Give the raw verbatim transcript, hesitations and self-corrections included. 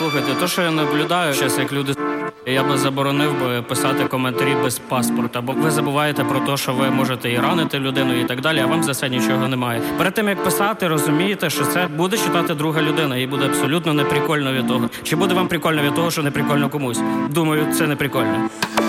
Слухайте, то, що я наблюдаю зараз, як люди, я би заборонив би писати коментарі без паспорта, бо ви забуваєте про те, що ви можете і ранити людину і так далі, а вам за це нічого немає. Перед тим, як писати, розумієте, що це буде читати друга людина, і буде абсолютно неприкольно від того. Чи буде вам прикольно від того, що неприкольно комусь? Думаю, це неприкольно.